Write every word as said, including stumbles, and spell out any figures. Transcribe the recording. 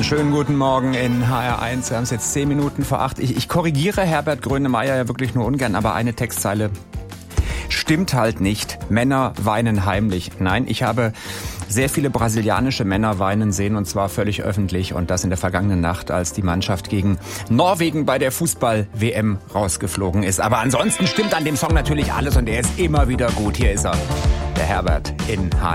Schönen guten Morgen in H R eins. Wir haben es jetzt zehn Minuten vor acht. Ich, ich korrigiere Herbert Grönemeyer ja wirklich nur ungern, aber eine Textzeile stimmt halt nicht. Männer weinen heimlich. Nein, ich habe sehr viele brasilianische Männer weinen sehen, und zwar völlig öffentlich. Und das in der vergangenen Nacht, als die Mannschaft gegen Norwegen bei der Fußball-W M rausgeflogen ist. Aber ansonsten stimmt an dem Song natürlich alles und er ist immer wieder gut. Hier ist er, der Herbert in H R eins.